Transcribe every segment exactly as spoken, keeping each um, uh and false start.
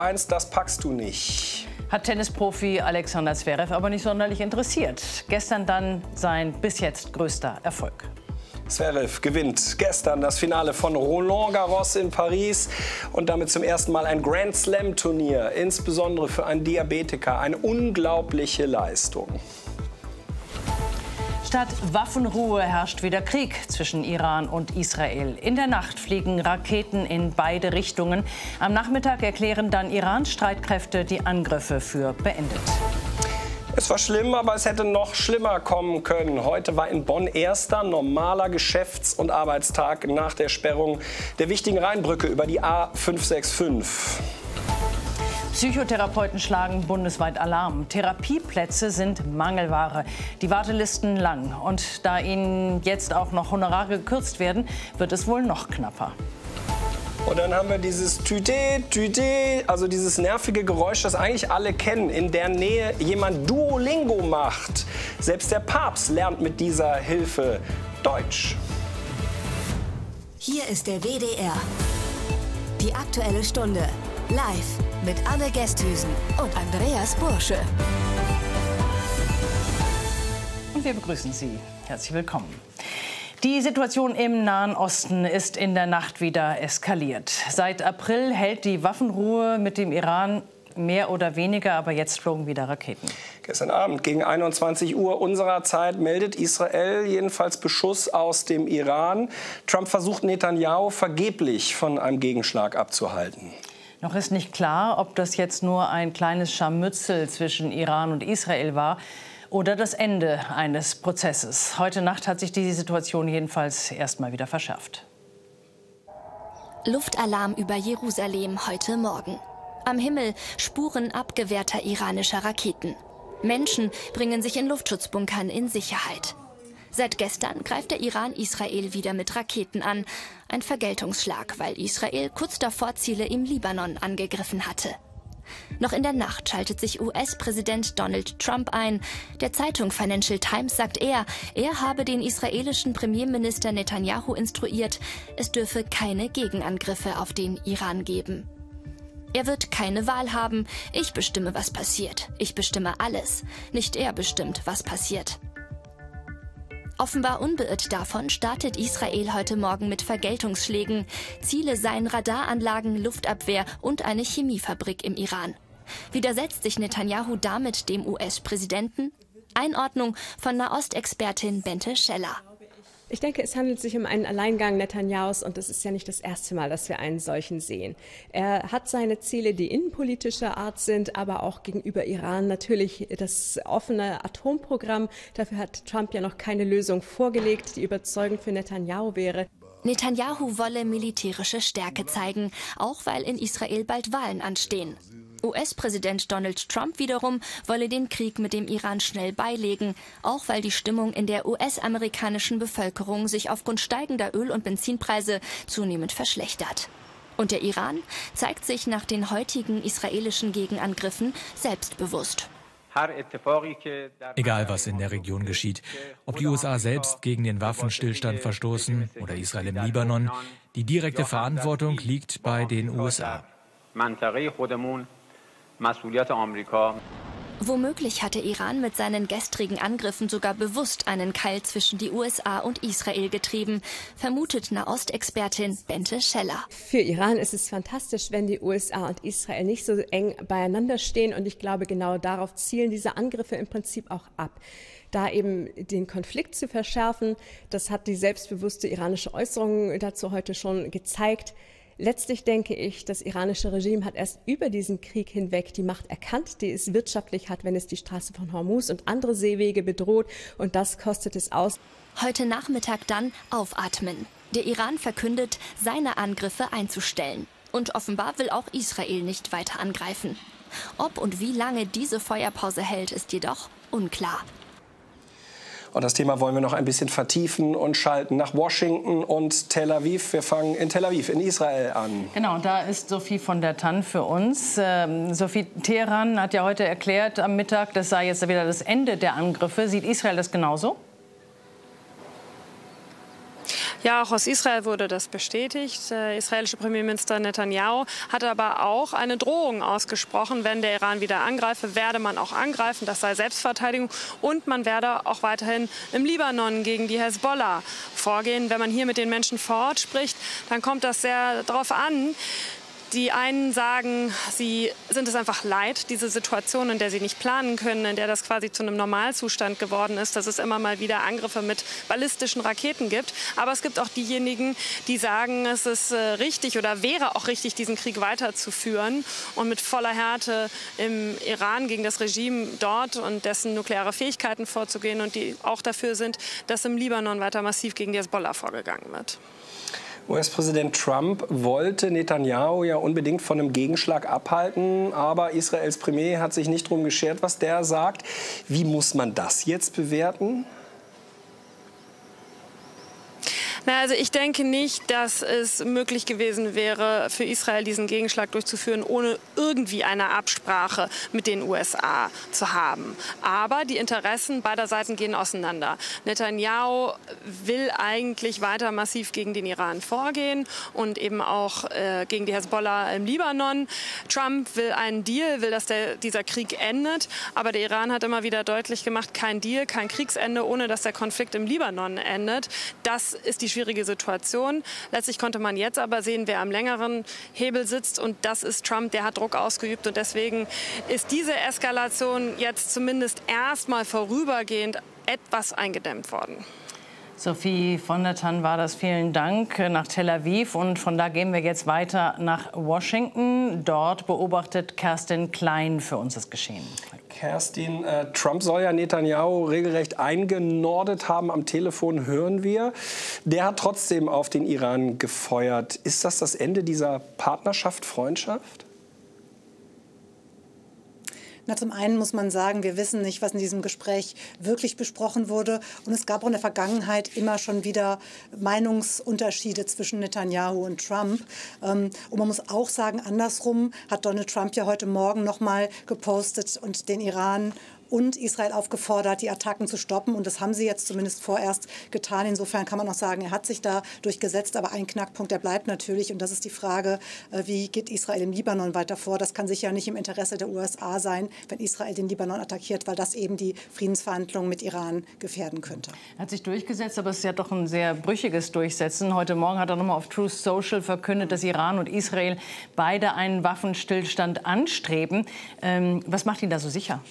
Eins, das packst du nicht. Hat Tennisprofi Alexander Zverev aber nicht sonderlich interessiert. Gestern dann sein bis jetzt größter Erfolg. Zverev gewinnt gestern das Finale von Roland Garros in Paris und damit zum ersten Mal ein Grand Slam Turnier. Insbesondere für einen Diabetiker eine unglaubliche Leistung. Statt Waffenruhe herrscht wieder Krieg zwischen Iran und Israel. In der Nacht fliegen Raketen in beide Richtungen. Am Nachmittag erklären dann Irans Streitkräfte die Angriffe für beendet. Es war schlimm, aber es hätte noch schlimmer kommen können. Heute war in Bonn erster normaler Geschäfts- und Arbeitstag nach der Sperrung der wichtigen Rheinbrücke über die A fünf sechs fünf. Psychotherapeuten schlagen bundesweit Alarm. Therapieplätze sind Mangelware. Die Wartelisten lang. Und da ihnen jetzt auch noch Honorare gekürzt werden, wird es wohl noch knapper. Und dann haben wir dieses Tüte, Tüte, also dieses nervige Geräusch, das eigentlich alle kennen. In der Nähe jemand Duolingo macht. Selbst der Papst lernt mit dieser Hilfe Deutsch. Hier ist der W D R. Die Aktuelle Stunde. Live mit Anne Gesthüsen und Andreas Bursche. Und wir begrüßen Sie. Herzlich willkommen. Die Situation im Nahen Osten ist in der Nacht wieder eskaliert. Seit April hält die Waffenruhe mit dem Iran mehr oder weniger, aber jetzt flogen wieder Raketen. Gestern Abend gegen einundzwanzig Uhr unserer Zeit meldet Israel jedenfalls Beschuss aus dem Iran. Trump versucht Netanyahu vergeblich von einem Gegenschlag abzuhalten. Noch ist nicht klar, ob das jetzt nur ein kleines Scharmützel zwischen Iran und Israel war oder das Ende eines Prozesses. Heute Nacht hat sich die Situation jedenfalls erst mal wieder verschärft. Luftalarm über Jerusalem heute Morgen. Am Himmel Spuren abgewehrter iranischer Raketen. Menschen bringen sich in Luftschutzbunkern in Sicherheit. Seit gestern greift der Iran Israel wieder mit Raketen an. Ein Vergeltungsschlag, weil Israel kurz davor Ziele im Libanon angegriffen hatte. Noch in der Nacht schaltet sich U S-Präsident Donald Trump ein. Der Zeitung Financial Times sagt er, er habe den israelischen Premierminister Netanyahu instruiert, es dürfe keine Gegenangriffe auf den Iran geben. Er wird keine Wahl haben. Ich bestimme, was passiert. Ich bestimme alles. Nicht er bestimmt, was passiert. Offenbar unbeirrt davon startet Israel heute Morgen mit Vergeltungsschlägen. Ziele seien Radaranlagen, Luftabwehr und eine Chemiefabrik im Iran. Widersetzt sich Netanyahu damit dem U S-Präsidenten? Einordnung von Nahostexpertin Bente Scheller. Ich denke, es handelt sich um einen Alleingang Netanyahus und es ist ja nicht das erste Mal, dass wir einen solchen sehen. Er hat seine Ziele, die innenpolitischer Art sind, aber auch gegenüber Iran natürlich das offene Atomprogramm. Dafür hat Trump ja noch keine Lösung vorgelegt, die überzeugend für Netanyahu wäre. Netanyahu wolle militärische Stärke zeigen, auch weil in Israel bald Wahlen anstehen. U S-Präsident Donald Trump wiederum wolle den Krieg mit dem Iran schnell beilegen, auch weil die Stimmung in der U S-amerikanischen Bevölkerung sich aufgrund steigender Öl- und Benzinpreise zunehmend verschlechtert. Und der Iran zeigt sich nach den heutigen israelischen Gegenangriffen selbstbewusst. Egal, was in der Region geschieht, ob die U S A selbst gegen den Waffenstillstand verstoßen oder Israel im Libanon, die direkte Verantwortung liegt bei den U S A. Womöglich hatte Iran mit seinen gestrigen Angriffen sogar bewusst einen Keil zwischen die U S A und Israel getrieben, vermutet Nahostexpertin Bente Scheller. Für Iran ist es fantastisch, wenn die U S A und Israel nicht so eng beieinander stehen. Und ich glaube, genau darauf zielen diese Angriffe im Prinzip auch ab. Da eben den Konflikt zu verschärfen, das hat die selbstbewusste iranische Äußerung dazu heute schon gezeigt. Letztlich denke ich, das iranische Regime hat erst über diesen Krieg hinweg die Macht erkannt, die es wirtschaftlich hat, wenn es die Straße von Hormuz und andere Seewege bedroht. Und das kostet es aus. Heute Nachmittag dann aufatmen. Der Iran verkündet, seine Angriffe einzustellen. Und offenbar will auch Israel nicht weiter angreifen. Ob und wie lange diese Feuerpause hält, ist jedoch unklar. Und das Thema wollen wir noch ein bisschen vertiefen und schalten nach Washington und Tel Aviv. Wir fangen in Tel Aviv, in Israel an. Genau, da ist Sophie von der Tann für uns. Ähm, Sophie, Teheran hat ja heute erklärt am Mittag, das sei jetzt wieder das Ende der Angriffe. Sieht Israel das genauso? Ja, auch aus Israel wurde das bestätigt. Der israelische Premierminister Netanyahu hatte aber auch eine Drohung ausgesprochen, wenn der Iran wieder angreife, werde man auch angreifen. Das sei Selbstverteidigung. Und man werde auch weiterhin im Libanon gegen die Hezbollah vorgehen. Wenn man hier mit den Menschen vor Ort spricht, dann kommt das sehr darauf an. Die einen sagen, sie sind es einfach leid, diese Situation, in der sie nicht planen können, in der das quasi zu einem Normalzustand geworden ist, dass es immer mal wieder Angriffe mit ballistischen Raketen gibt. Aber es gibt auch diejenigen, die sagen, es ist richtig oder wäre auch richtig, diesen Krieg weiterzuführen und mit voller Härte im Iran gegen das Regime dort und dessen nukleare Fähigkeiten vorzugehen und die auch dafür sind, dass im Libanon weiter massiv gegen die Hezbollah vorgegangen wird. U S-Präsident Trump wollte Netanyahu ja unbedingt von einem Gegenschlag abhalten. Aber Israels Premier hat sich nicht darum geschert, was der sagt. Wie muss man das jetzt bewerten? Na, also ich denke nicht, dass es möglich gewesen wäre, für Israel diesen Gegenschlag durchzuführen, ohne irgendwie eine Absprache mit den U S A zu haben. Aber die Interessen beider Seiten gehen auseinander. Netanyahu will eigentlich weiter massiv gegen den Iran vorgehen und eben auch äh, gegen die Hezbollah im Libanon. Trump will einen Deal, will, dass der, dieser Krieg endet. Aber der Iran hat immer wieder deutlich gemacht, kein Deal, kein Kriegsende, ohne dass der Konflikt im Libanon endet. Das ist die schwierige Situation. Letztlich konnte man jetzt aber sehen, wer am längeren Hebel sitzt. Und das ist Trump, der hat Druck ausgeübt. Und deswegen ist diese Eskalation jetzt zumindest erstmal vorübergehend etwas eingedämmt worden. Sophie von der Tann war das. Vielen Dank nach Tel Aviv. Und von da gehen wir jetzt weiter nach Washington. Dort beobachtet Kerstin Klein für uns das Geschehen. Kerstin, äh, Trump soll ja Netanyahu regelrecht eingenordet haben. Am Telefon hören wir. Der hat trotzdem auf den Iran gefeuert. Ist das das Ende dieser Partnerschaft, Freundschaft? Na, zum einen muss man sagen, wir wissen nicht, was in diesem Gespräch wirklich besprochen wurde. Und es gab auch in der Vergangenheit immer schon wieder Meinungsunterschiede zwischen Netanyahu und Trump. Und man muss auch sagen, andersrum hat Donald Trump ja heute Morgen noch mal gepostet und den Iran und Israel aufgefordert, die Attacken zu stoppen. Und das haben sie jetzt zumindest vorerst getan. Insofern kann man auch sagen, er hat sich da durchgesetzt. Aber ein Knackpunkt, der bleibt natürlich. Und das ist die Frage, wie geht Israel im Libanon weiter vor? Das kann sicher nicht im Interesse der U S A sein, wenn Israel den Libanon attackiert, weil das eben die Friedensverhandlungen mit Iran gefährden könnte. Er hat sich durchgesetzt, aber es ist ja doch ein sehr brüchiges Durchsetzen. Heute Morgen hat er nochmal auf Truth Social verkündet, dass Iran und Israel beide einen Waffenstillstand anstreben. Ähm, was macht ihn da so sicher?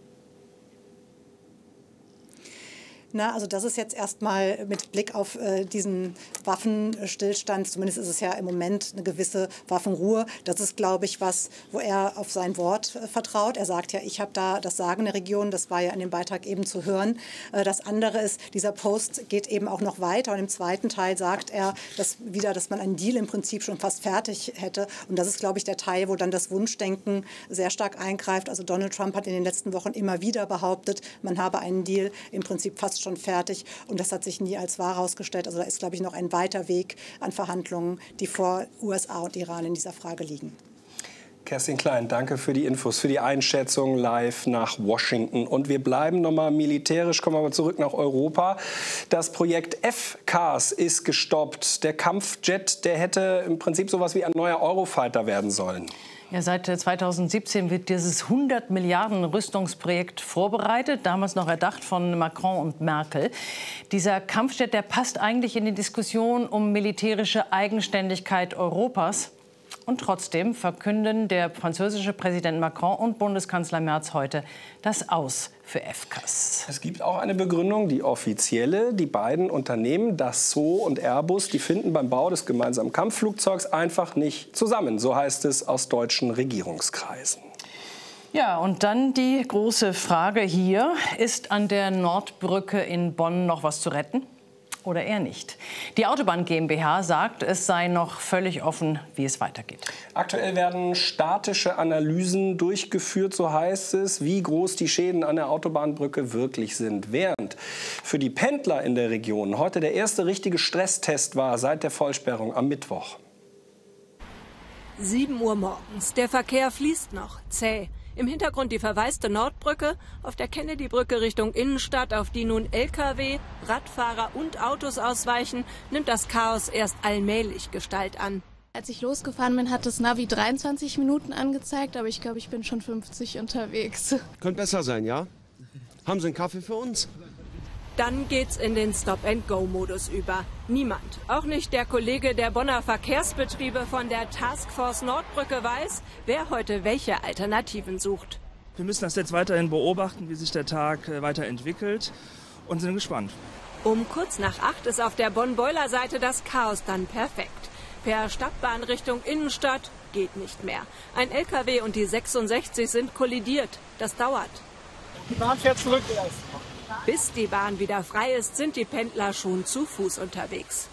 Na, also das ist jetzt erstmal mit Blick auf äh, diesen Waffenstillstand, zumindest ist es ja im Moment eine gewisse Waffenruhe. Das ist, glaube ich, was, wo er auf sein Wort äh, vertraut. Er sagt ja, ich habe da das Sagen in der Region. Das war ja in dem Beitrag eben zu hören. Äh, das andere ist, dieser Post geht eben auch noch weiter. Und im zweiten Teil sagt er dass wieder, dass man einen Deal im Prinzip schon fast fertig hätte. Und das ist, glaube ich, der Teil, wo dann das Wunschdenken sehr stark eingreift. Also Donald Trump hat in den letzten Wochen immer wieder behauptet, man habe einen Deal im Prinzip fast schon fertig. Und das hat sich nie als wahr herausgestellt. Also da ist, glaube ich, noch ein weiter Weg an Verhandlungen, die vor U S A und Iran in dieser Frage liegen. Kerstin Klein, danke für die Infos, für die Einschätzung live nach Washington. Und wir bleiben noch mal militärisch, kommen aber zurück nach Europa. Das Projekt F CAS ist gestoppt. Der Kampfjet, der hätte im Prinzip sowas wie ein neuer Eurofighter werden sollen. Ja, seit zweitausendsiebzehn wird dieses hundert Milliarden Rüstungsprojekt vorbereitet, damals noch erdacht von Macron und Merkel. Dieser Kampfjet, der passt eigentlich in die Diskussion um militärische Eigenständigkeit Europas. Und trotzdem verkünden der französische Präsident Macron und Bundeskanzler Merz heute das Aus für F CAS. Es gibt auch eine Begründung, die offizielle. Die beiden Unternehmen, Dassault und Airbus, die finden beim Bau des gemeinsamen Kampfflugzeugs einfach nicht zusammen. So heißt es aus deutschen Regierungskreisen. Ja, und dann die große Frage hier. Ist an der Nordbrücke in Bonn noch was zu retten? Oder eher nicht. Die Autobahn GmbH sagt, es sei noch völlig offen, wie es weitergeht. Aktuell werden statische Analysen durchgeführt, so heißt es, wie groß die Schäden an der Autobahnbrücke wirklich sind. Während für die Pendler in der Region heute der erste richtige Stresstest war seit der Vollsperrung am Mittwoch. sieben Uhr morgens. Der Verkehr fließt noch zäh. Im Hintergrund die verwaiste Nordbrücke, auf der Kennedy-Brücke Richtung Innenstadt, auf die nun L K W, Radfahrer und Autos ausweichen, nimmt das Chaos erst allmählich Gestalt an. Als ich losgefahren bin, hat das Navi dreiundzwanzig Minuten angezeigt, aber ich glaube, ich bin schon fünfzig unterwegs. Könnte besser sein, ja? Haben Sie einen Kaffee für uns? Dann geht's in den Stop-and-Go-Modus über. Niemand, auch nicht der Kollege der Bonner Verkehrsbetriebe von der Taskforce Nordbrücke, weiß, wer heute welche Alternativen sucht. Wir müssen das jetzt weiterhin beobachten, wie sich der Tag weiterentwickelt, und sind gespannt. Um kurz nach acht ist auf der Bonn-Beuler-Seite das Chaos dann perfekt. Per Stadtbahn Richtung Innenstadt geht nicht mehr. Ein L K W und die sechsundsechzig sind kollidiert. Das dauert. Die Bahn fährt zurück erst. Bis die Bahn wieder frei ist, sind die Pendler schon zu Fuß unterwegs.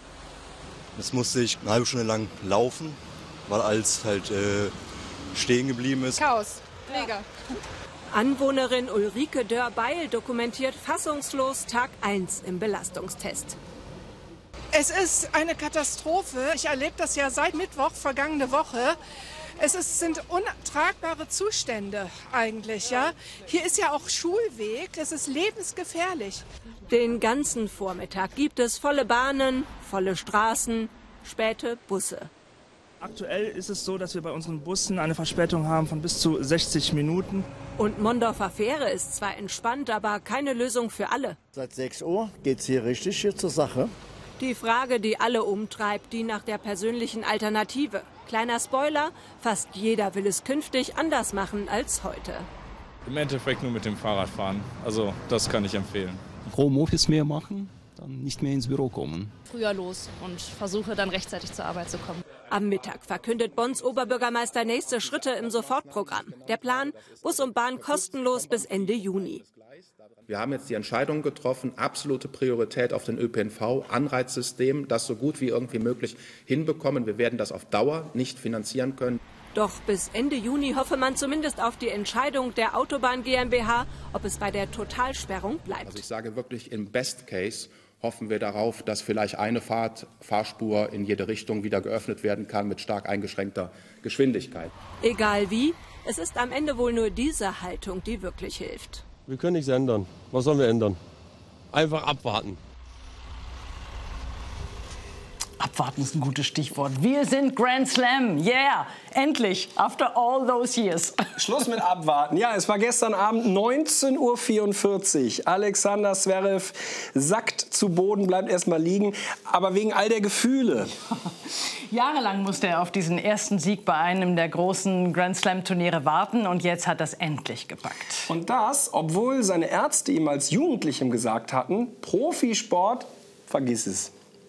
Das musste ich eine halbe Stunde lang laufen, weil alles halt äh, stehen geblieben ist. Chaos, mega. Anwohnerin Ulrike Dörr-Beil dokumentiert fassungslos Tag eins im Belastungstest. Es ist eine Katastrophe. Ich erlebe das ja seit Mittwoch, vergangene Woche. Es ist, sind untragbare Zustände eigentlich. Ja? Hier ist ja auch Schulweg. Es ist lebensgefährlich. Den ganzen Vormittag gibt es volle Bahnen, volle Straßen, späte Busse. Aktuell ist es so, dass wir bei unseren Bussen eine Verspätung haben von bis zu sechzig Minuten. Und Mondorfer Fähre ist zwar entspannt, aber keine Lösung für alle. Seit sechs Uhr geht es hier richtig hier zur Sache. Die Frage, die alle umtreibt, die nach der persönlichen Alternative. Kleiner Spoiler, fast jeder will es künftig anders machen als heute. Im Endeffekt nur mit dem Fahrrad fahren. Also das kann ich empfehlen. Homeoffice mehr machen, dann nicht mehr ins Büro kommen. Früher los und versuche dann rechtzeitig zur Arbeit zu kommen. Am Mittag verkündet Bonns Oberbürgermeister nächste Schritte im Sofortprogramm. Der Plan, Bus und Bahn kostenlos bis Ende Juni. Wir haben jetzt die Entscheidung getroffen, absolute Priorität auf den Ö P N V, Anreizsystem, das so gut wie irgendwie möglich hinbekommen. Wir werden das auf Dauer nicht finanzieren können. Doch bis Ende Juni hoffe man zumindest auf die Entscheidung der Autobahn GmbH, ob es bei der Totalsperrung bleibt. Also ich sage wirklich, im Best Case hoffen wir darauf, dass vielleicht eine Fahrt, Fahrspur in jede Richtung wieder geöffnet werden kann mit stark eingeschränkter Geschwindigkeit. Egal wie, es ist am Ende wohl nur diese Haltung, die wirklich hilft. Wir können nichts ändern. Was sollen wir ändern? Einfach abwarten. Abwarten ist ein gutes Stichwort. Wir sind Grand Slam. Yeah, endlich, after all those years. Schluss mit Abwarten. Ja, es war gestern Abend neunzehn Uhr vierundvierzig. Alexander Zverev sackt zu Boden, bleibt erstmal liegen, aber wegen all der Gefühle. Jahrelang musste er auf diesen ersten Sieg bei einem der großen Grand Slam Turniere warten und jetzt hat er es endlich gepackt. Und das, obwohl seine Ärzte ihm als Jugendlichem gesagt hatten, Profisport, vergiss es.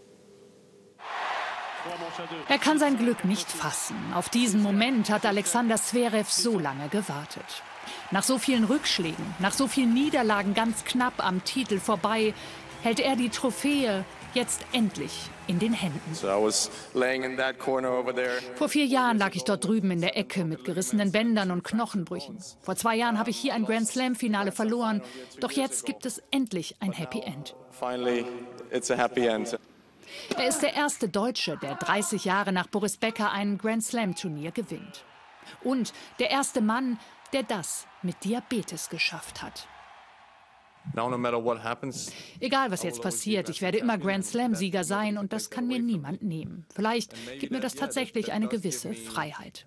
Er kann sein Glück nicht fassen. Auf diesen Moment hat Alexander Zverev so lange gewartet. Nach so vielen Rückschlägen, nach so vielen Niederlagen ganz knapp am Titel vorbei, hält er die Trophäe jetzt endlich in den Händen. Vor vier Jahren lag ich dort drüben in der Ecke mit gerissenen Bändern und Knochenbrüchen. Vor zwei Jahren habe ich hier ein Grand Slam-Finale verloren. Doch jetzt gibt es endlich ein Happy End. Er ist der erste Deutsche, der dreißig Jahre nach Boris Becker ein Grand Slam-Turnier gewinnt. Und der erste Mann, der das mit Diabetes geschafft hat. Egal, was jetzt passiert, ich werde immer Grand Slam-Sieger sein und das kann mir niemand nehmen. Vielleicht gibt mir das tatsächlich eine gewisse Freiheit.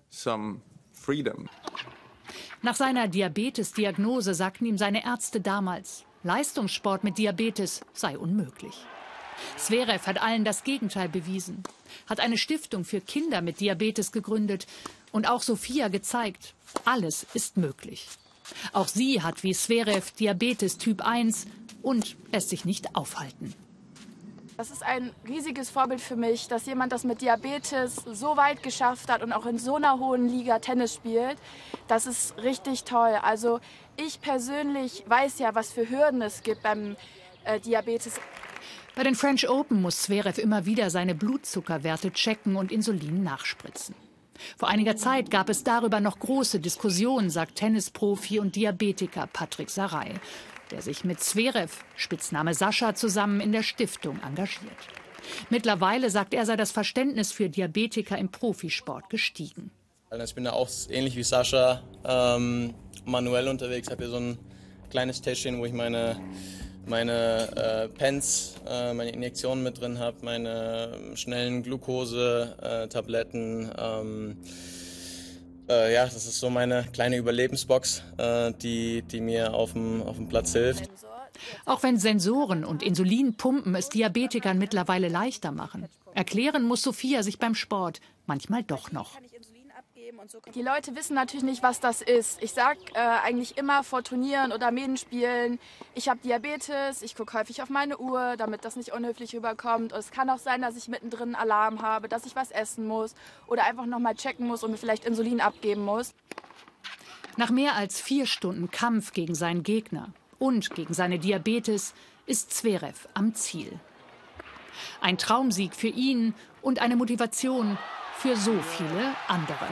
Nach seiner Diabetes-Diagnose sagten ihm seine Ärzte damals, Leistungssport mit Diabetes sei unmöglich. Zverev hat allen das Gegenteil bewiesen, hat eine Stiftung für Kinder mit Diabetes gegründet und auch Sophia gezeigt, alles ist möglich. Auch sie hat wie Zverev Diabetes Typ eins und lässt sich nicht aufhalten. Das ist ein riesiges Vorbild für mich, dass jemand das mit Diabetes so weit geschafft hat und auch in so einer hohen Liga Tennis spielt. Das ist richtig toll. Also ich persönlich weiß ja, was für Hürden es gibt beim äh, Diabetes. Bei den French Open muss Zverev immer wieder seine Blutzuckerwerte checken und Insulin nachspritzen. Vor einiger Zeit gab es darüber noch große Diskussionen, sagt Tennisprofi und Diabetiker Patrick Saray, der sich mit Zverev, Spitzname Sascha, zusammen in der Stiftung engagiert. Mittlerweile sagt er, sei das Verständnis für Diabetiker im Profisport gestiegen. Ich bin da auch ähnlich wie Sascha ähm, manuell unterwegs. Ich habe hier so ein kleines Täschchen, wo ich meine, meine äh, Pens, äh, meine Injektionen mit drin habe, meine schnellen Glukose-Tabletten. Äh, ähm, äh, ja, das ist so meine kleine Überlebensbox, äh, die, die mir auf dem, auf dem Platz hilft. Auch wenn Sensoren und Insulinpumpen es Diabetikern mittlerweile leichter machen, erklären muss Sophia sich beim Sport manchmal doch noch. Die Leute wissen natürlich nicht, was das ist. Ich sage äh, eigentlich immer vor Turnieren oder Medenspielen, ich habe Diabetes, ich gucke häufig auf meine Uhr, damit das nicht unhöflich rüberkommt. Und es kann auch sein, dass ich mittendrin einen Alarm habe, dass ich was essen muss oder einfach noch mal checken muss und mir vielleicht Insulin abgeben muss. Nach mehr als vier Stunden Kampf gegen seinen Gegner und gegen seine Diabetes ist Zverev am Ziel. Ein Traumsieg für ihn und eine Motivation für so viele andere.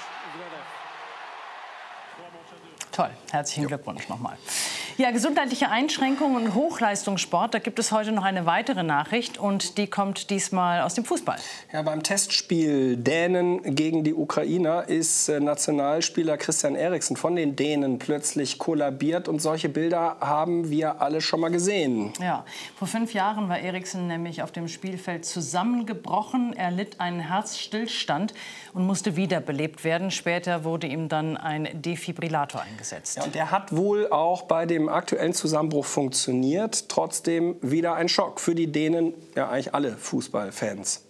Toll, herzlichen Glückwunsch nochmal. Ja, gesundheitliche Einschränkungen und Hochleistungssport, da gibt es heute noch eine weitere Nachricht und die kommt diesmal aus dem Fußball. Ja, beim Testspiel Dänen gegen die Ukrainer ist äh, Nationalspieler Christian Eriksen von den Dänen plötzlich kollabiert und solche Bilder haben wir alle schon mal gesehen. Ja, vor fünf Jahren war Eriksen nämlich auf dem Spielfeld zusammengebrochen. Er litt einen Herzstillstand und musste wiederbelebt werden. Später wurde ihm dann ein Defibrillator eingesetzt. Ja, und der hat wohl auch bei dem aktuellen Zusammenbruch funktioniert. Trotzdem wieder ein Schock für die Dänen, ja eigentlich alle Fußballfans.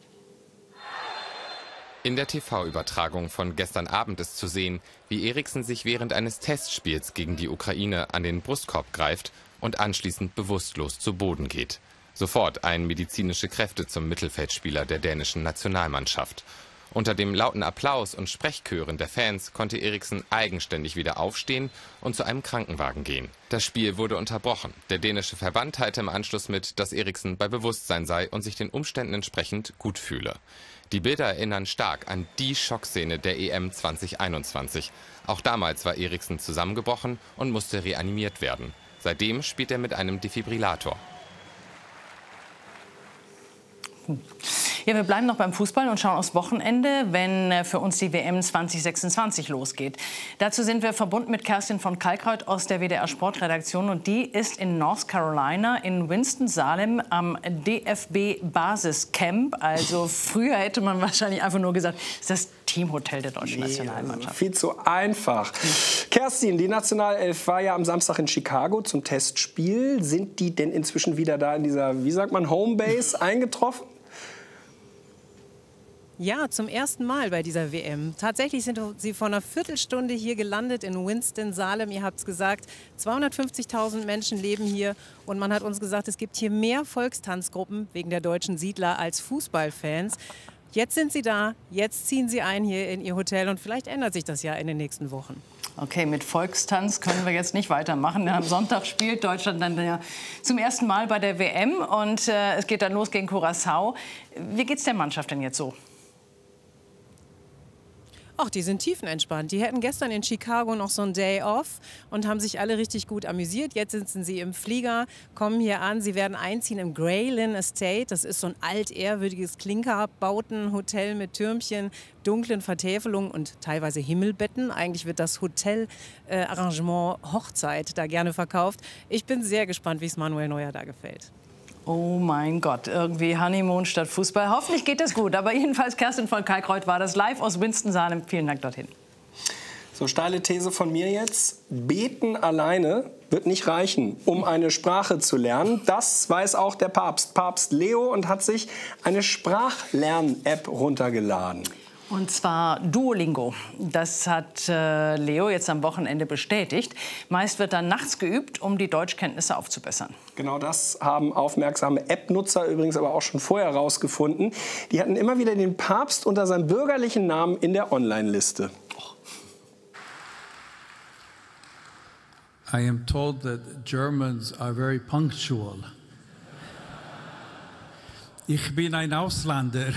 In der T V-Übertragung von gestern Abend ist zu sehen, wie Eriksen sich während eines Testspiels gegen die Ukraine an den Brustkorb greift und anschließend bewusstlos zu Boden geht. Sofort eilen medizinische Kräfte zum Mittelfeldspieler der dänischen Nationalmannschaft. Unter dem lauten Applaus und Sprechchören der Fans konnte Eriksen eigenständig wieder aufstehen und zu einem Krankenwagen gehen. Das Spiel wurde unterbrochen. Der dänische Verband teilte im Anschluss mit, dass Eriksen bei Bewusstsein sei und sich den Umständen entsprechend gut fühle. Die Bilder erinnern stark an die Schockszene der E M zwanzig einundzwanzig. Auch damals war Eriksen zusammengebrochen und musste reanimiert werden. Seitdem spielt er mit einem Defibrillator. Ja, wir bleiben noch beim Fußball und schauen aufs Wochenende, wenn für uns die W M zwanzig sechsundzwanzig losgeht. Dazu sind wir verbunden mit Kerstin von Kalkreuth aus der W D R Sportredaktion. Und die ist in North Carolina in Winston-Salem am D F B-Basiscamp. Also früher hätte man wahrscheinlich einfach nur gesagt, das ist das Teamhotel der deutschen nee, Nationalmannschaft. Viel zu einfach. Kerstin, die Nationalelf war ja am Samstag in Chicago zum Testspiel. Sind die denn inzwischen wieder da in dieser, wie sagt man, Homebase eingetroffen? Ja, zum ersten Mal bei dieser W M. Tatsächlich sind sie vor einer Viertelstunde hier gelandet in Winston-Salem. Ihr habt es gesagt, zweihundertfünfzigtausend Menschen leben hier. Und man hat uns gesagt, es gibt hier mehr Volkstanzgruppen wegen der deutschen Siedler als Fußballfans. Jetzt sind sie da, jetzt ziehen sie ein hier in ihr Hotel und vielleicht ändert sich das ja in den nächsten Wochen. Okay, mit Volkstanz können wir jetzt nicht weitermachen. Am Sonntag spielt Deutschland dann ja zum ersten Mal bei der W M und äh, es geht dann los gegen Curaçao. Wie geht's der Mannschaft denn jetzt so? Ach, die sind tiefenentspannt. Die hätten gestern in Chicago noch so einen Day off und haben sich alle richtig gut amüsiert. Jetzt sitzen sie im Flieger, kommen hier an. Sie werden einziehen im Graylin Estate. Das ist so ein altehrwürdiges Klinkerbautenhotel mit Türmchen, dunklen Vertäfelungen und teilweise Himmelbetten. Eigentlich wird das Hotelarrangement äh, Hochzeit da gerne verkauft. Ich bin sehr gespannt, wie es Manuel Neuer da gefällt. Oh mein Gott, irgendwie Honeymoon statt Fußball. Hoffentlich geht es gut. Aber jedenfalls, Kerstin von Kalkreuth war das live aus Winston-Salem. Vielen Dank dorthin. So, steile These von mir jetzt. Beten alleine wird nicht reichen, um eine Sprache zu lernen. Das weiß auch der Papst, Papst Leo, und hat sich eine Sprachlern-App runtergeladen. Und zwar Duolingo. Das hat äh, Leo jetzt am Wochenende bestätigt. Meist wird dann nachts geübt, um die Deutschkenntnisse aufzubessern. Genau das haben aufmerksame App-Nutzer übrigens aber auch schon vorher herausgefunden. Die hatten immer wieder den Papst unter seinem bürgerlichen Namen in der Online-Liste. I am told that Germans are very punctual. Ich bin ein Ausländer.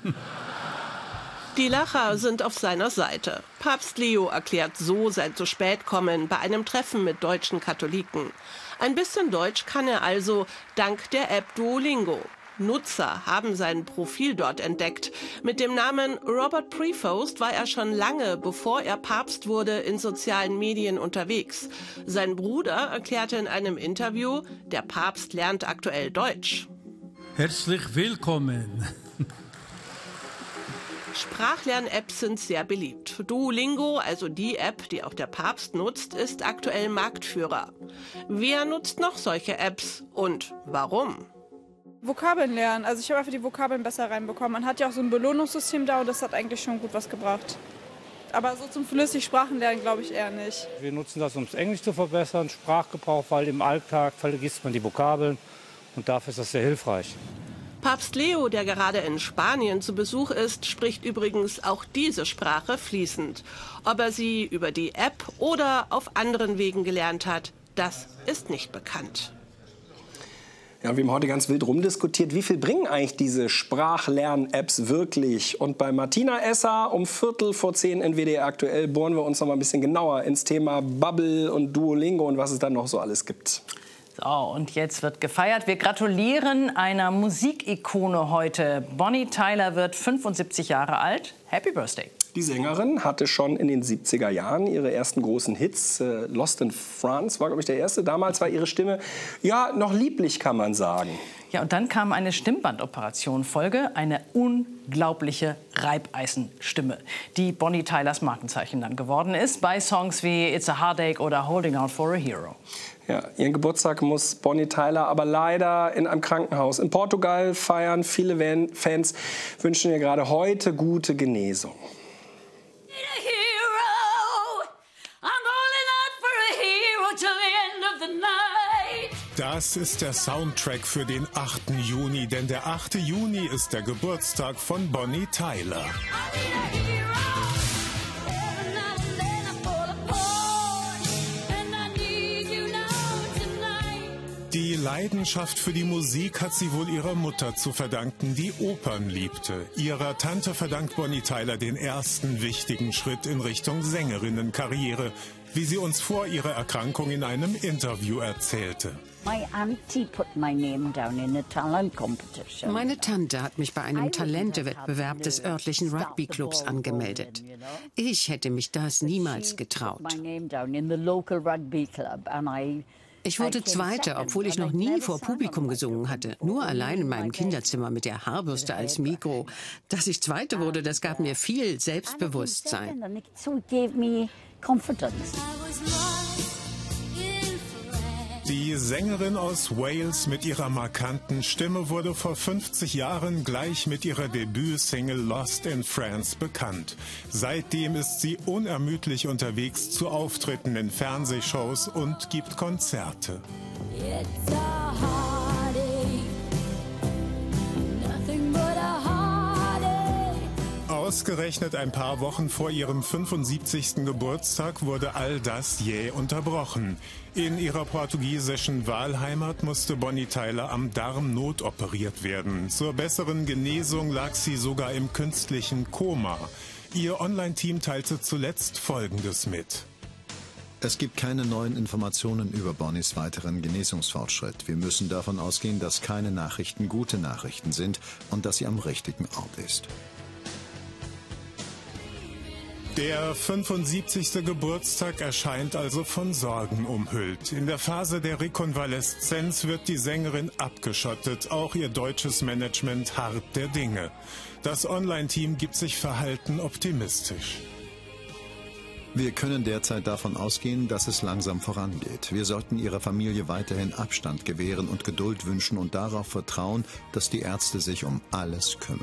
Die Lacher sind auf seiner Seite. Papst Leo erklärt so sein zu spät kommen bei einem Treffen mit deutschen Katholiken. Ein bisschen Deutsch kann er also dank der App Duolingo. Nutzer haben sein Profil dort entdeckt. Mit dem Namen Robert Prevost war er schon lange, bevor er Papst wurde, in sozialen Medien unterwegs. Sein Bruder erklärte in einem Interview, der Papst lernt aktuell Deutsch. Herzlich willkommen. Sprachlern-Apps sind sehr beliebt. Duolingo, also die App, die auch der Papst nutzt, ist aktuell Marktführer. Wer nutzt noch solche Apps und warum? Vokabeln lernen. Also ich habe einfach die Vokabeln besser reinbekommen. Man hat ja auch so ein Belohnungssystem da und das hat eigentlich schon gut was gebracht. Aber so zum flüssig Sprachen lernen glaube ich eher nicht. Wir nutzen das, um das Englisch zu verbessern, Sprachgebrauch, weil im Alltag vergisst man die Vokabeln und dafür ist das sehr hilfreich. Papst Leo, der gerade in Spanien zu Besuch ist, spricht übrigens auch diese Sprache fließend. Ob er sie über die App oder auf anderen Wegen gelernt hat, das ist nicht bekannt. Ja, wir haben heute ganz wild rumdiskutiert, wie viel bringen eigentlich diese Sprachlern-Apps wirklich? Und bei Martina Esser um Viertel vor zehn in W D R aktuell bohren wir uns noch mal ein bisschen genauer ins Thema Bubble und Duolingo und was es dann noch so alles gibt. So, und jetzt wird gefeiert. Wir gratulieren einer Musikikone heute. Bonnie Tyler wird fünfundsiebzig Jahre alt. Happy Birthday. Die Sängerin hatte schon in den siebziger Jahren ihre ersten großen Hits. Äh, Lost in France war, glaube ich, der erste. Damals war ihre Stimme ja noch lieblich, kann man sagen. Ja, und dann kam eine Stimmbandoperation Folge, eine unglaubliche Reibeisenstimme, die Bonnie Tylers Markenzeichen dann geworden ist, bei Songs wie It's a Heartache oder Holding Out for a Hero. Ja, ihren Geburtstag muss Bonnie Tyler aber leider in einem Krankenhaus in Portugal feiern. Viele Fans wünschen ihr gerade heute gute Genesung. Das ist der Soundtrack für den achten Juni, denn der achte Juni ist der Geburtstag von Bonnie Tyler. Die Leidenschaft für die Musik hat sie wohl ihrer Mutter zu verdanken, die Opern liebte. Ihrer Tante verdankt Bonnie Tyler den ersten wichtigen Schritt in Richtung Sängerinnenkarriere, wie sie uns vor ihrer Erkrankung in einem Interview erzählte. Meine Tante hat mich bei einem Talentewettbewerb des örtlichen Rugbyclubs angemeldet. Ich hätte mich das niemals getraut. Ich wurde Zweite, obwohl ich noch nie vor Publikum gesungen hatte. Nur allein in meinem Kinderzimmer mit der Haarbürste als Mikro. Dass ich Zweite wurde, das gab mir viel Selbstbewusstsein. Die Sängerin aus Wales mit ihrer markanten Stimme wurde vor fünfzig Jahren gleich mit ihrer Debütsingle Lost in France bekannt. Seitdem ist sie unermüdlich unterwegs zu Auftritten in Fernsehshows und gibt Konzerte. Ausgerechnet ein paar Wochen vor ihrem fünfundsiebzigsten Geburtstag wurde all das jäh unterbrochen. In ihrer portugiesischen Wahlheimat musste Bonnie Tyler am Darm notoperiert werden. Zur besseren Genesung lag sie sogar im künstlichen Koma. Ihr Online-Team teilte zuletzt Folgendes mit. Es gibt keine neuen Informationen über Bonnies weiteren Genesungsfortschritt. Wir müssen davon ausgehen, dass keine Nachrichten gute Nachrichten sind und dass sie am richtigen Ort ist. Der fünfundsiebzigste Geburtstag erscheint also von Sorgen umhüllt. In der Phase der Rekonvaleszenz wird die Sängerin abgeschottet. Auch ihr deutsches Management harrt der Dinge. Das Online-Team gibt sich verhalten optimistisch. Wir können derzeit davon ausgehen, dass es langsam vorangeht. Wir sollten ihrer Familie weiterhin Abstand gewähren und Geduld wünschen und darauf vertrauen, dass die Ärzte sich um alles kümmern.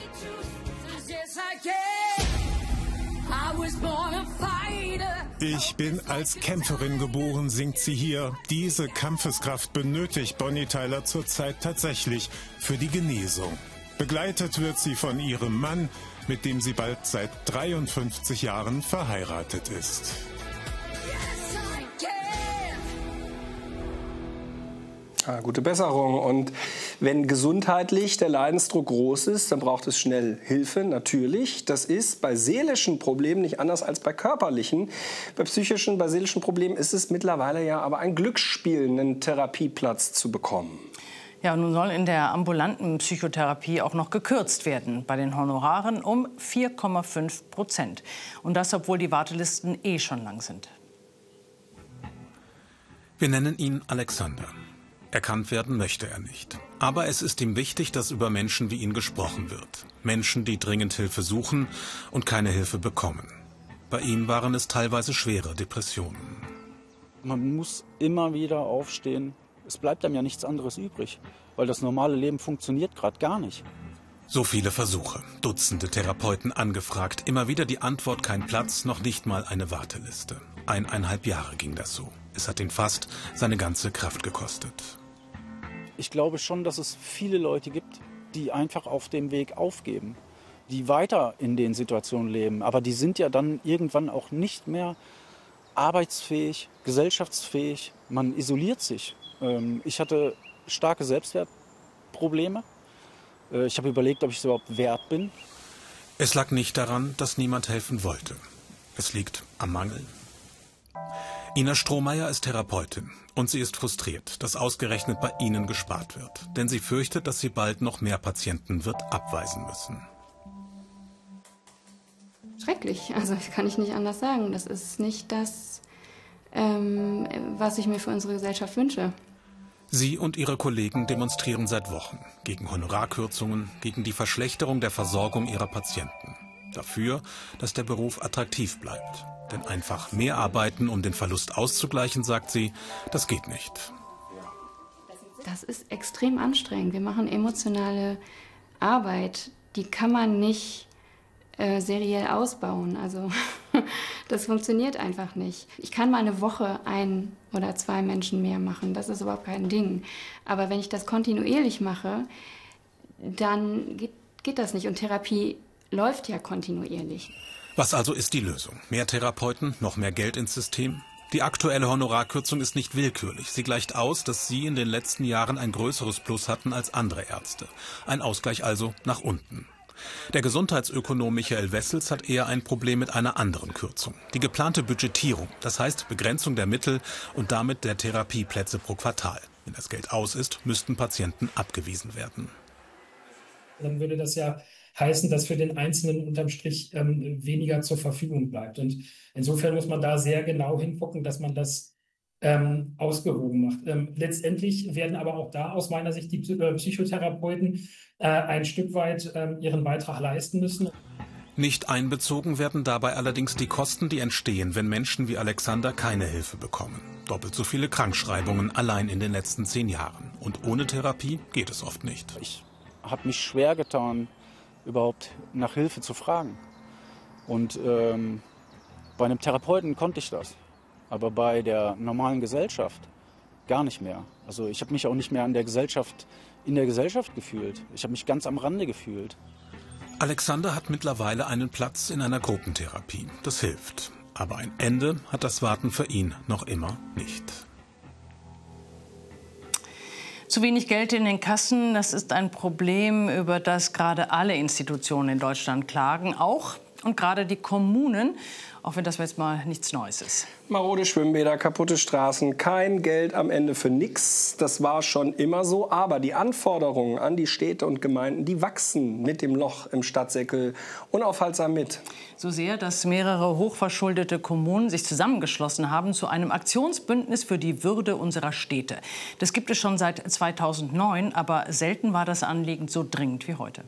Ich bin als Kämpferin geboren, singt sie hier. Diese Kampfeskraft benötigt Bonnie Tyler zurzeit tatsächlich für die Genesung. Begleitet wird sie von ihrem Mann, mit dem sie bald seit dreiundfünfzig Jahren verheiratet ist. Ja, gute Besserung. Und wenn gesundheitlich der Leidensdruck groß ist, dann braucht es schnell Hilfe, natürlich. Das ist bei seelischen Problemen nicht anders als bei körperlichen. Bei psychischen, bei seelischen Problemen ist es mittlerweile ja aber ein Glücksspiel, einen Therapieplatz zu bekommen. Ja, nun soll in der ambulanten Psychotherapie auch noch gekürzt werden, bei den Honoraren um vier Komma fünf Prozent. Und das, obwohl die Wartelisten eh schon lang sind. Wir nennen ihn Alexander. Erkannt werden möchte er nicht. Aber es ist ihm wichtig, dass über Menschen wie ihn gesprochen wird. Menschen, die dringend Hilfe suchen und keine Hilfe bekommen. Bei ihm waren es teilweise schwere Depressionen. Man muss immer wieder aufstehen. Es bleibt einem ja nichts anderes übrig, weil das normale Leben funktioniert gerade gar nicht. So viele Versuche, Dutzende Therapeuten angefragt, immer wieder die Antwort: kein Platz, noch nicht mal eine Warteliste. Eineinhalb Jahre ging das so. Es hat ihn fast seine ganze Kraft gekostet. Ich glaube schon, dass es viele Leute gibt, die einfach auf dem Weg aufgeben, die weiter in den Situationen leben. Aber die sind ja dann irgendwann auch nicht mehr arbeitsfähig, gesellschaftsfähig. Man isoliert sich. Ich hatte starke Selbstwertprobleme. Ich habe überlegt, ob ich es überhaupt wert bin. Es lag nicht daran, dass niemand helfen wollte. Es liegt am Mangel. Ina Strohmeier ist Therapeutin und sie ist frustriert, dass ausgerechnet bei ihnen gespart wird. Denn sie fürchtet, dass sie bald noch mehr Patienten wird abweisen müssen. Schrecklich, also das kann ich nicht anders sagen. Das ist nicht das, ähm, was ich mir für unsere Gesellschaft wünsche. Sie und ihre Kollegen demonstrieren seit Wochen gegen Honorarkürzungen, gegen die Verschlechterung der Versorgung ihrer Patienten. Dafür, dass der Beruf attraktiv bleibt. Denn einfach mehr arbeiten, um den Verlust auszugleichen, sagt sie, das geht nicht. Das ist extrem anstrengend. Wir machen emotionale Arbeit, die kann man nicht äh, seriell ausbauen. Also das funktioniert einfach nicht. Ich kann mal eine Woche ein oder zwei Menschen mehr machen, das ist überhaupt kein Ding. Aber wenn ich das kontinuierlich mache, dann geht, geht das nicht. Und Therapie läuft ja kontinuierlich. Was also ist die Lösung? Mehr Therapeuten, noch mehr Geld ins System? Die aktuelle Honorarkürzung ist nicht willkürlich. Sie gleicht aus, dass Sie in den letzten Jahren ein größeres Plus hatten als andere Ärzte. Ein Ausgleich also nach unten. Der Gesundheitsökonom Michael Wessels hat eher ein Problem mit einer anderen Kürzung. Die geplante Budgetierung, das heißt Begrenzung der Mittel und damit der Therapieplätze pro Quartal. Wenn das Geld aus ist, müssten Patienten abgewiesen werden. Dann würde das ja heißen, dass für den Einzelnen unterm Strich ähm, weniger zur Verfügung bleibt. Und insofern muss man da sehr genau hingucken, dass man das ähm, ausgewogen macht. Ähm, letztendlich werden aber auch da aus meiner Sicht die Psychotherapeuten äh, ein Stück weit äh, ihren Beitrag leisten müssen. Nicht einbezogen werden dabei allerdings die Kosten, die entstehen, wenn Menschen wie Alexander keine Hilfe bekommen. Doppelt so viele Krankschreibungen allein in den letzten zehn Jahren. Und ohne Therapie geht es oft nicht. Ich habe mich schwer getan, überhaupt nach Hilfe zu fragen. Und ähm, bei einem Therapeuten konnte ich das, aber bei der normalen Gesellschaft gar nicht mehr. Also ich habe mich auch nicht mehr an der Gesellschaft, in der Gesellschaft gefühlt. Ich habe mich ganz am Rande gefühlt. Alexander hat mittlerweile einen Platz in einer Gruppentherapie. Das hilft. Aber ein Ende hat das Warten für ihn noch immer nicht. Zu wenig Geld in den Kassen, das ist ein Problem, über das gerade alle Institutionen in Deutschland klagen, auch und gerade die Kommunen, auch wenn das jetzt mal nichts Neues ist. Marode Schwimmbäder, kaputte Straßen, kein Geld am Ende für nix. Das war schon immer so. Aber die Anforderungen an die Städte und Gemeinden, die wachsen mit dem Loch im Stadtsäckel unaufhaltsam mit. So sehr, dass mehrere hochverschuldete Kommunen sich zusammengeschlossen haben zu einem Aktionsbündnis für die Würde unserer Städte. Das gibt es schon seit zweitausendneun, aber selten war das Anliegen so dringend wie heute.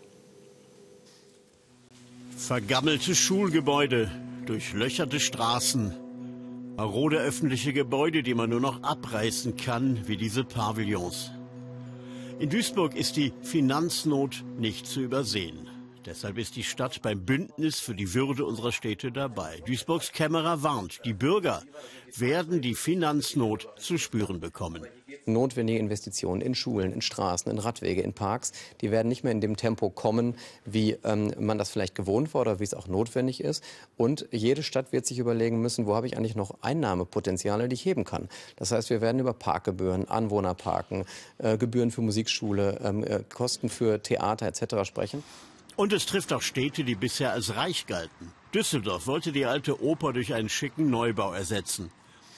Vergammelte Schulgebäude, durchlöcherte Straßen, marode öffentliche Gebäude, die man nur noch abreißen kann, wie diese Pavillons. In Duisburg ist die Finanznot nicht zu übersehen. Deshalb ist die Stadt beim Bündnis für die Würde unserer Städte dabei. Duisburgs Kämmerer warnt, die Bürger werden die Finanznot zu spüren bekommen. Notwendige Investitionen in Schulen, in Straßen, in Radwege, in Parks, die werden nicht mehr in dem Tempo kommen, wie ähm, man das vielleicht gewohnt war oder wie es auch notwendig ist. Und jede Stadt wird sich überlegen müssen, wo habe ich eigentlich noch Einnahmepotenziale, die ich heben kann. Das heißt, wir werden über Parkgebühren, Anwohnerparken, äh, Gebühren für Musikschule, äh, Kosten für Theater et cetera sprechen. Und es trifft auch Städte, die bisher als reich galten. Düsseldorf wollte die alte Oper durch einen schicken Neubau ersetzen.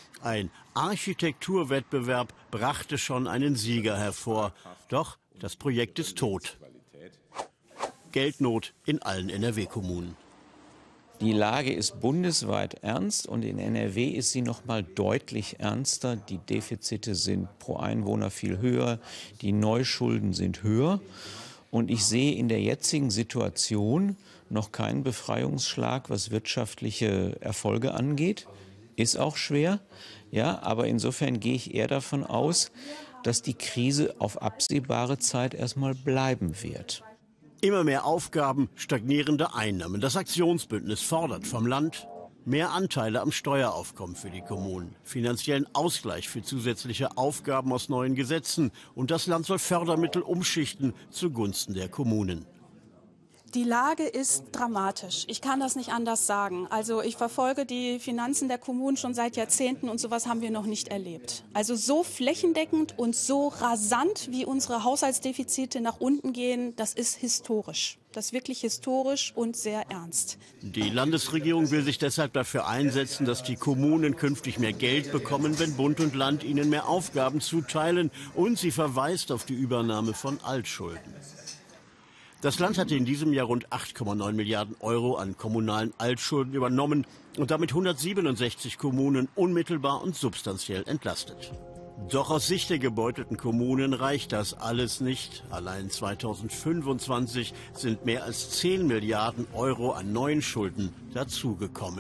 Ein Architekturwettbewerb brachte schon einen Sieger hervor. Doch das Projekt ist tot. Geldnot in allen N R W-Kommunen. Die Lage ist bundesweit ernst und in N R W ist sie noch mal deutlich ernster. Die Defizite sind pro Einwohner viel höher, die Neuschulden sind höher. Und ich sehe in der jetzigen Situation noch keinen Befreiungsschlag, was wirtschaftliche Erfolge angeht. Ist auch schwer, ja, aber insofern gehe ich eher davon aus, dass die Krise auf absehbare Zeit erstmal bleiben wird. Immer mehr Aufgaben, stagnierende Einnahmen. Das Aktionsbündnis fordert vom Land mehr Anteile am Steueraufkommen für die Kommunen, finanziellen Ausgleich für zusätzliche Aufgaben aus neuen Gesetzen. Und das Land soll Fördermittel umschichten zugunsten der Kommunen. Die Lage ist dramatisch. Ich kann das nicht anders sagen. Also ich verfolge die Finanzen der Kommunen schon seit Jahrzehnten und sowas haben wir noch nicht erlebt. Also so flächendeckend und so rasant, wie unsere Haushaltsdefizite nach unten gehen, das ist historisch. Das ist wirklich historisch und sehr ernst. Die Landesregierung will sich deshalb dafür einsetzen, dass die Kommunen künftig mehr Geld bekommen, wenn Bund und Land ihnen mehr Aufgaben zuteilen. Und sie verweist auf die Übernahme von Altschulden. Das Land hatte in diesem Jahr rund acht Komma neun Milliarden Euro an kommunalen Altschulden übernommen und damit hundertsiebenundsechzig Kommunen unmittelbar und substanziell entlastet. Doch aus Sicht der gebeutelten Kommunen reicht das alles nicht. Allein zweitausendfünfundzwanzig sind mehr als zehn Milliarden Euro an neuen Schulden dazugekommen.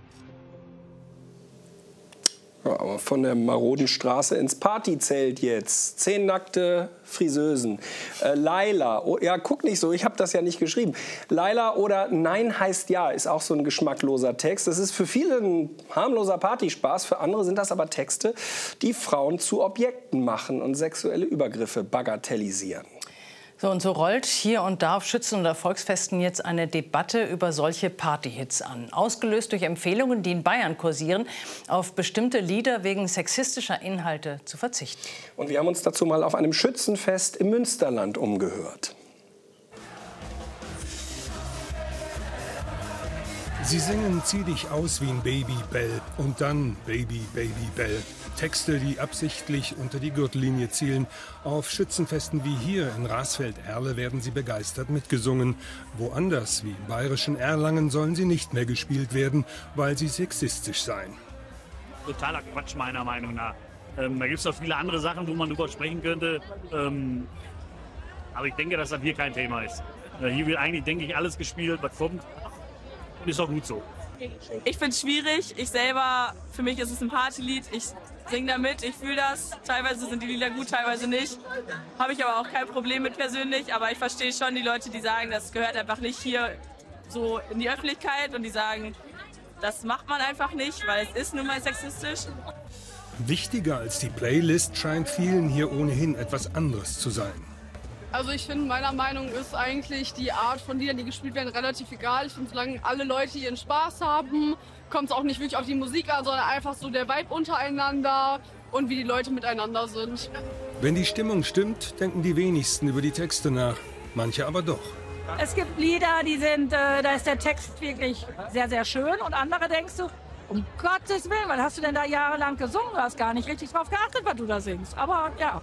Ja, aber von der maroden Straße ins Partyzelt jetzt. Zehn nackte Friseusen. Äh, Laila, oh, ja, guck nicht so, ich habe das ja nicht geschrieben. Laila oder Nein heißt Ja ist auch so ein geschmackloser Text. Das ist für viele ein harmloser Partyspaß, für andere sind das aber Texte, die Frauen zu Objekten machen und sexuelle Übergriffe bagatellisieren. So, und so rollt hier und da auf Schützen- oder Volksfesten jetzt eine Debatte über solche Partyhits an. Ausgelöst durch Empfehlungen, die in Bayern kursieren, auf bestimmte Lieder wegen sexistischer Inhalte zu verzichten. Und wir haben uns dazu mal auf einem Schützenfest im Münsterland umgehört. Sie singen Zieh dich aus wie ein Babybell und dann Baby, Babybell. Texte, die absichtlich unter die Gürtellinie zielen. Auf Schützenfesten wie hier in Rasfeld-Erle werden sie begeistert mitgesungen. Woanders, wie im bayerischen Erlangen, sollen sie nicht mehr gespielt werden, weil sie sexistisch seien. Totaler Quatsch meiner Meinung nach. Ähm, da gibt es noch viele andere Sachen, wo man drüber sprechen könnte. Ähm, aber ich denke, dass das hier kein Thema ist. Äh, hier wird eigentlich, denke ich, alles gespielt, was kommt. Und ist auch gut so. Ich finde es schwierig. Ich selber, für mich ist es ein Partylied. Ich singe damit, ich fühle das. Teilweise sind die Lieder gut, teilweise nicht. Habe ich aber auch kein Problem mit persönlich. Aber ich verstehe schon die Leute, die sagen, das gehört einfach nicht hier so in die Öffentlichkeit. Und die sagen, das macht man einfach nicht, weil es ist nun mal sexistisch. Wichtiger als die Playlist scheint vielen hier ohnehin etwas anderes zu sein. Also ich finde, meiner Meinung ist eigentlich die Art von Liedern, die gespielt werden, relativ egal. Ich finde, solange alle Leute ihren Spaß haben, kommt es auch nicht wirklich auf die Musik an, sondern einfach so der Vibe untereinander und wie die Leute miteinander sind. Wenn die Stimmung stimmt, denken die wenigsten über die Texte nach. Manche aber doch. Es gibt Lieder, die sind, äh, da ist der Text wirklich sehr, sehr schön. Und andere denkst du, um Gottes Willen, was hast du denn da jahrelang gesungen? Du hast gar nicht richtig drauf geachtet, was du da singst. Aber ja,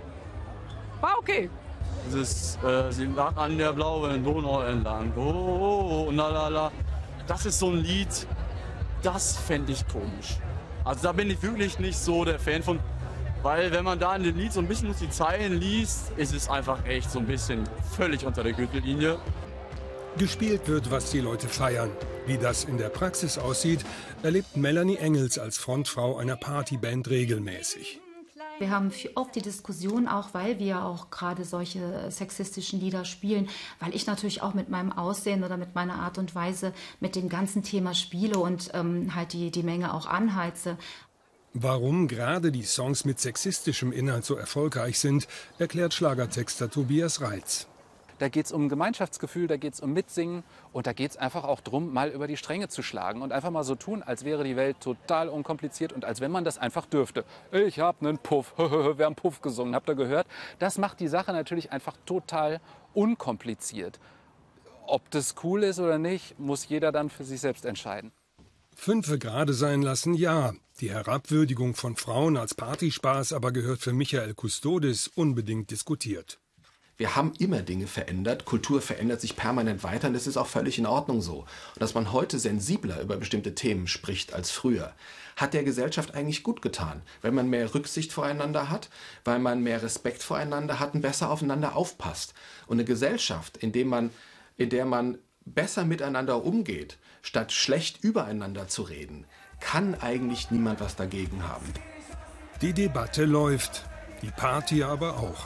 war okay. Es ist, äh, sie lag an der blauen Donau entlang. Oh, oh, oh, la, la, la. Das ist so ein Lied, das fände ich komisch. Also da bin ich wirklich nicht so der Fan von. Weil wenn man da in dem Lied so ein bisschen die Zeilen liest, ist es einfach echt so ein bisschen völlig unter der Gürtellinie. Gespielt wird, was die Leute feiern. Wie das in der Praxis aussieht, erlebt Melanie Engels als Frontfrau einer Partyband regelmäßig. Wir haben oft die Diskussion, auch weil wir auch gerade solche sexistischen Lieder spielen, weil ich natürlich auch mit meinem Aussehen oder mit meiner Art und Weise mit dem ganzen Thema spiele und ähm, halt die, die Menge auch anheize. Warum gerade die Songs mit sexistischem Inhalt so erfolgreich sind, erklärt Schlagertexter Tobias Reitz. Da geht es um Gemeinschaftsgefühl, da geht es um Mitsingen und da geht es einfach auch darum, mal über die Stränge zu schlagen und einfach mal so tun, als wäre die Welt total unkompliziert und als wenn man das einfach dürfte. Ich habe einen Puff, wir haben Puff gesungen, habt ihr gehört? Das macht die Sache natürlich einfach total unkompliziert. Ob das cool ist oder nicht, muss jeder dann für sich selbst entscheiden. Fünfe gerade sein lassen, ja. Die Herabwürdigung von Frauen als Partyspaß aber gehört für Michael Kustodis unbedingt diskutiert. Wir haben immer Dinge verändert, Kultur verändert sich permanent weiter und das ist auch völlig in Ordnung so. Und dass man heute sensibler über bestimmte Themen spricht als früher, hat der Gesellschaft eigentlich gut getan. Wenn man mehr Rücksicht voreinander hat, weil man mehr Respekt voreinander hat und besser aufeinander aufpasst. Und eine Gesellschaft, in der man, in der man besser miteinander umgeht, statt schlecht übereinander zu reden, kann eigentlich niemand was dagegen haben. Die Debatte läuft, die Party aber auch.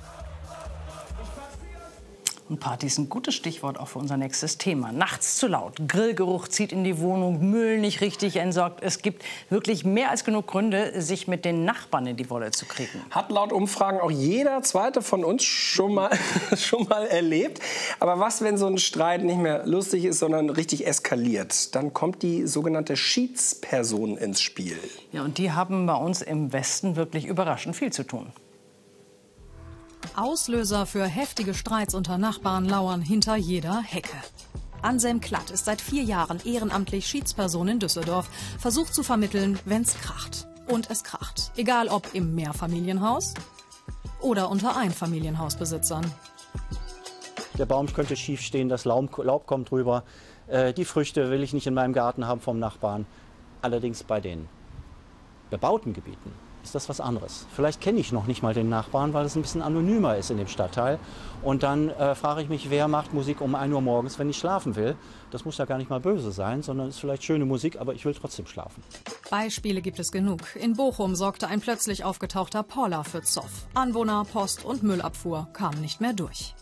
Und Party ist ein gutes Stichwort auch für unser nächstes Thema. Nachts zu laut, Grillgeruch zieht in die Wohnung, Müll nicht richtig entsorgt. Es gibt wirklich mehr als genug Gründe, sich mit den Nachbarn in die Wolle zu kriegen. Hat laut Umfragen auch jeder Zweite von uns schon mal, schon mal erlebt. Aber was, wenn so ein Streit nicht mehr lustig ist, sondern richtig eskaliert? Dann kommt die sogenannte Schiedsperson ins Spiel. Ja, und die haben bei uns im Westen wirklich überraschend viel zu tun. Auslöser für heftige Streits unter Nachbarn lauern hinter jeder Hecke. Anselm Klatt ist seit vier Jahren ehrenamtlich Schiedsperson in Düsseldorf, versucht zu vermitteln, wenn's kracht. Und es kracht. Egal ob im Mehrfamilienhaus oder unter Einfamilienhausbesitzern. Der Baum könnte schief stehen, das Laub, Laub kommt drüber. Äh, die Früchte will ich nicht in meinem Garten haben vom Nachbarn. Allerdings bei den bebauten Gebieten ist das was anderes. Vielleicht kenne ich noch nicht mal den Nachbarn, weil es ein bisschen anonymer ist in dem Stadtteil. Und dann äh, frage ich mich, wer macht Musik um ein Uhr morgens, wenn ich schlafen will? Das muss ja gar nicht mal böse sein, sondern ist vielleicht schöne Musik, aber ich will trotzdem schlafen. Beispiele gibt es genug. In Bochum sorgte ein plötzlich aufgetauchter Poller für Zoff. Anwohner, Post und Müllabfuhr kamen nicht mehr durch.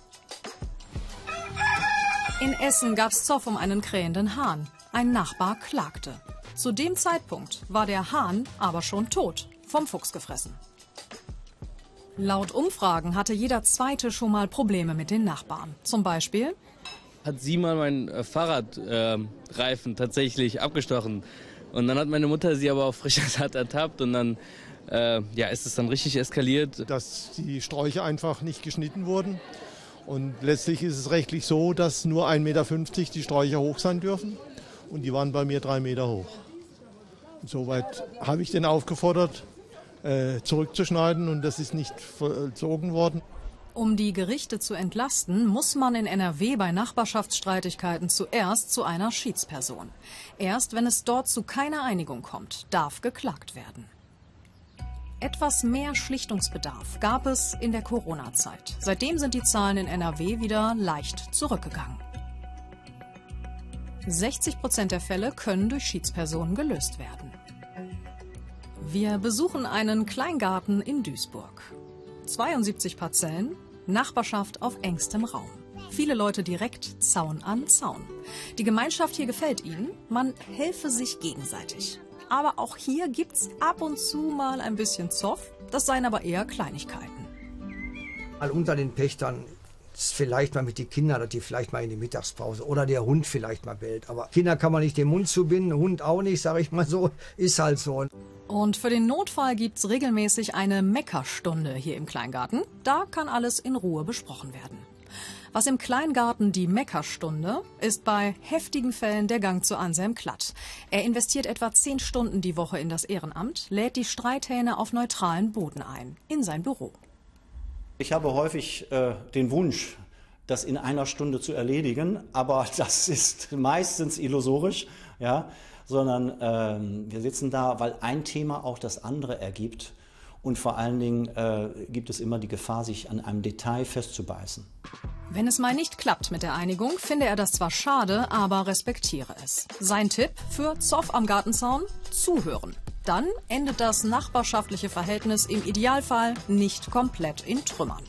In Essen gab es Zoff um einen krähenden Hahn. Ein Nachbar klagte. Zu dem Zeitpunkt war der Hahn aber schon tot. Vom Fuchs gefressen. Laut Umfragen hatte jeder Zweite schon mal Probleme mit den Nachbarn. Zum Beispiel hat sie mal meinen äh, Fahrradreifen äh, tatsächlich abgestochen. Und dann hat meine Mutter sie aber auf frischer Tat ertappt und dann äh, ja, ist es dann richtig eskaliert. Dass die Sträucher einfach nicht geschnitten wurden. Und letztlich ist es rechtlich so, dass nur ein Meter fünfzig die Sträucher hoch sein dürfen. Und die waren bei mir drei Meter hoch. Insoweit habe ich den aufgefordert, zurückzuschneiden und das ist nicht vollzogen worden. Um die Gerichte zu entlasten, muss man in N R W bei Nachbarschaftsstreitigkeiten zuerst zu einer Schiedsperson. Erst wenn es dort zu keiner Einigung kommt, darf geklagt werden. Etwas mehr Schlichtungsbedarf gab es in der Corona-Zeit. Seitdem sind die Zahlen in N R W wieder leicht zurückgegangen. sechzig Prozent der Fälle können durch Schiedspersonen gelöst werden. Wir besuchen einen Kleingarten in Duisburg. zweiundsiebzig Parzellen, Nachbarschaft auf engstem Raum. Viele Leute direkt Zaun an Zaun. Die Gemeinschaft hier gefällt ihnen, man helfe sich gegenseitig. Aber auch hier gibt's ab und zu mal ein bisschen Zoff, das seien aber eher Kleinigkeiten. Mal unter den Pächtern vielleicht mal mit den Kindern, dass die vielleicht mal in die Mittagspause oder der Hund vielleicht mal bellt. Aber Kinder kann man nicht den Mund zubinden, Hund auch nicht, sage ich mal so, ist halt so. Und für den Notfall gibt's regelmäßig eine Meckerstunde hier im Kleingarten. Da kann alles in Ruhe besprochen werden. Was im Kleingarten die Meckerstunde ist bei heftigen Fällen der Gang zu Anselm Klatt. Er investiert etwa zehn Stunden die Woche in das Ehrenamt, lädt die Streithähne auf neutralen Boden ein, in sein Büro. Ich habe häufig äh, den Wunsch, das in einer Stunde zu erledigen, aber das ist meistens illusorisch, ja, sondern ähm, wir sitzen da, weil ein Thema auch das andere ergibt und vor allen Dingen äh, gibt es immer die Gefahr, sich an einem Detail festzubeißen. Wenn es mal nicht klappt mit der Einigung, finde er das zwar schade, aber respektiere es. Sein Tipp für Zoff am Gartenzaun? Zuhören. Dann endet das nachbarschaftliche Verhältnis im Idealfall nicht komplett in Trümmern.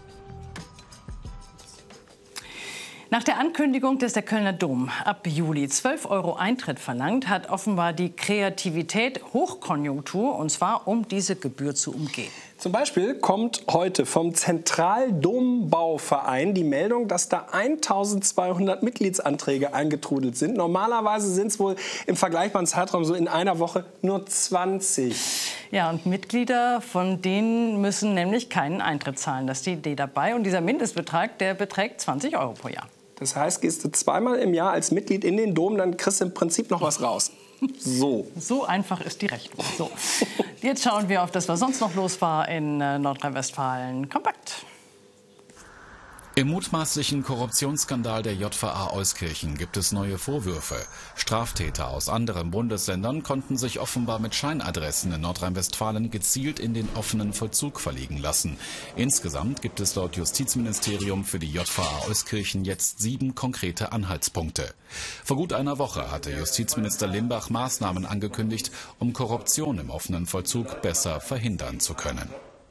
Nach der Ankündigung, dass der Kölner Dom ab Juli zwölf Euro Eintritt verlangt, hat offenbar die Kreativität Hochkonjunktur, und zwar um diese Gebühr zu umgehen. Zum Beispiel kommt heute vom Zentraldombauverein die Meldung, dass da eintausendzweihundert Mitgliedsanträge eingetrudelt sind. Normalerweise sind es wohl im vergleichbaren Zeitraum so in einer Woche nur zwanzig. Ja, und Mitglieder von denen müssen nämlich keinen Eintritt zahlen. Das ist die Idee dabei. Und dieser Mindestbetrag, der beträgt zwanzig Euro pro Jahr. Das heißt, gehst du zweimal im Jahr als Mitglied in den Dom, dann kriegst du im Prinzip noch was raus. So. So einfach ist die Rechnung. So. Jetzt schauen wir auf das, was sonst noch los war in äh, Nordrhein-Westfalen. Kompakt. Im mutmaßlichen Korruptionsskandal der J V A Euskirchen gibt es neue Vorwürfe. Straftäter aus anderen Bundesländern konnten sich offenbar mit Scheinadressen in Nordrhein-Westfalen gezielt in den offenen Vollzug verlegen lassen. Insgesamt gibt es laut Justizministerium für die J V A Euskirchen jetzt sieben konkrete Anhaltspunkte. Vor gut einer Woche hatte Justizminister Limbach Maßnahmen angekündigt, um Korruption im offenen Vollzug besser verhindern zu können.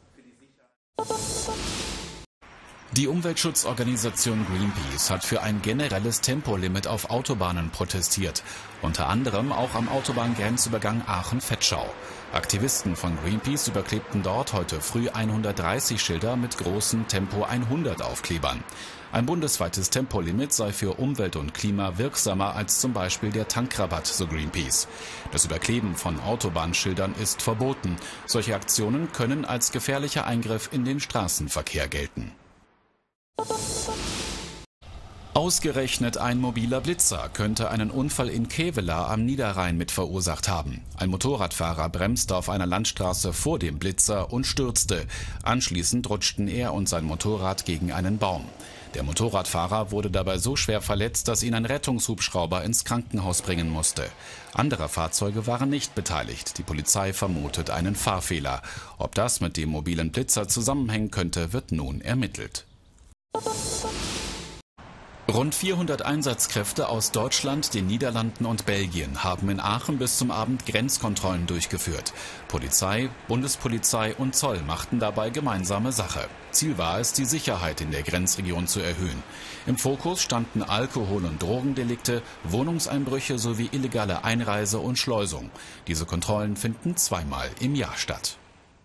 Die Umweltschutzorganisation Greenpeace hat für ein generelles Tempolimit auf Autobahnen protestiert, unter anderem auch am Autobahngrenzübergang Aachen-Vetschau. Aktivisten von Greenpeace überklebten dort heute früh hundertdreißig Schilder mit großen Tempo hundert Aufklebern. Ein bundesweites Tempolimit sei für Umwelt und Klima wirksamer als zum Beispiel der Tankrabatt, so Greenpeace. Das Überkleben von Autobahnschildern ist verboten. Solche Aktionen können als gefährlicher Eingriff in den Straßenverkehr gelten. Ausgerechnet ein mobiler Blitzer könnte einen Unfall in Kevelaer am Niederrhein mit verursacht haben. Ein Motorradfahrer bremste auf einer Landstraße vor dem Blitzer und stürzte. Anschließend rutschten er und sein Motorrad gegen einen Baum. Der Motorradfahrer wurde dabei so schwer verletzt, dass ihn ein Rettungshubschrauber ins Krankenhaus bringen musste. Andere Fahrzeuge waren nicht beteiligt. Die Polizei vermutet einen Fahrfehler. Ob das mit dem mobilen Blitzer zusammenhängen könnte, wird nun ermittelt. Rund vierhundert Einsatzkräfte aus Deutschland, den Niederlanden und Belgien haben in Aachen bis zum Abend Grenzkontrollen durchgeführt. Polizei, Bundespolizei und Zoll machten dabei gemeinsame Sache. Ziel war es, die Sicherheit in der Grenzregion zu erhöhen. Im Fokus standen Alkohol- und Drogendelikte, Wohnungseinbrüche sowie illegale Einreise und Schleusung. Diese Kontrollen finden zweimal im Jahr statt.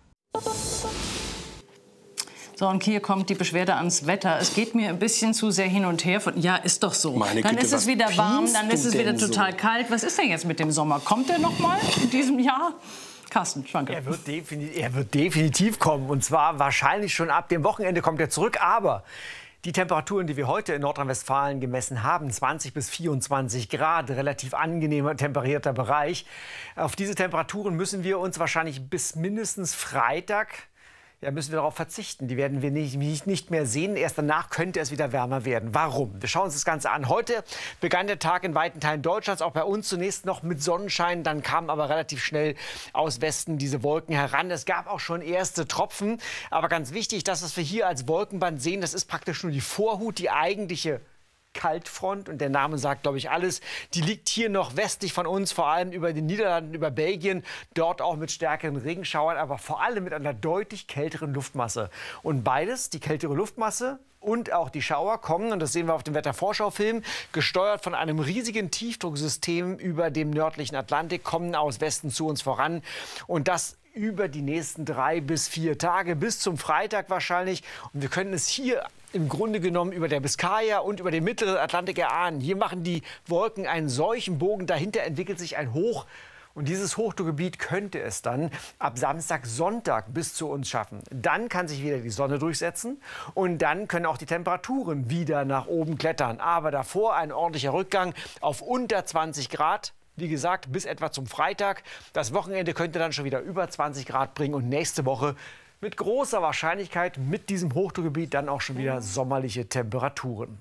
So, und hier kommt die Beschwerde ans Wetter. Es geht mir ein bisschen zu sehr hin und her. Von, ja, ist doch so. Meine dann Güte, ist es wieder warm, dann ist es wieder so? total kalt. Was ist denn jetzt mit dem Sommer? Kommt der noch mal in diesem Jahr? Carsten Schwanke. Er wird, definitiv, er wird definitiv kommen. Und zwar wahrscheinlich schon ab dem Wochenende kommt er zurück. Aber die Temperaturen, die wir heute in Nordrhein-Westfalen gemessen haben, zwanzig bis vierundzwanzig Grad, relativ angenehmer temperierter Bereich. Auf diese Temperaturen müssen wir uns wahrscheinlich bis mindestens Freitag Ja, müssen wir darauf verzichten. Die werden wir nicht, nicht, nicht mehr sehen. Erst danach könnte es wieder wärmer werden. Warum? Wir schauen uns das Ganze an. Heute begann der Tag in weiten Teilen Deutschlands, auch bei uns zunächst noch mit Sonnenschein. Dann kamen aber relativ schnell aus Westen diese Wolken heran. Es gab auch schon erste Tropfen. Aber ganz wichtig, das, was wir hier als Wolkenband sehen, das ist praktisch nur die Vorhut, die eigentliche Kaltfront, und der Name sagt, glaube ich, alles. Die liegt hier noch westlich von uns, vor allem über den Niederlanden, über Belgien, dort auch mit stärkeren Regenschauern, aber vor allem mit einer deutlich kälteren Luftmasse. Und beides, die kältere Luftmasse und auch die Schauer, kommen, und das sehen wir auf dem Wettervorschaufilm, gesteuert von einem riesigen Tiefdrucksystem über dem nördlichen Atlantik, kommen aus Westen zu uns voran, und das über die nächsten drei bis vier Tage, bis zum Freitag wahrscheinlich. Und wir können es hier im Grunde genommen über der Biskaya und über den mittleren Atlantik erahnen. Hier machen die Wolken einen solchen Bogen, dahinter entwickelt sich ein Hoch. Und dieses Hochdruckgebiet könnte es dann ab Samstag, Sonntag bis zu uns schaffen. Dann kann sich wieder die Sonne durchsetzen und dann können auch die Temperaturen wieder nach oben klettern. Aber davor ein ordentlicher Rückgang auf unter zwanzig Grad. Wie gesagt, bis etwa zum Freitag. Das Wochenende könnte dann schon wieder über zwanzig Grad bringen und nächste Woche mit großer Wahrscheinlichkeit mit diesem Hochdruckgebiet dann auch schon wieder sommerliche Temperaturen.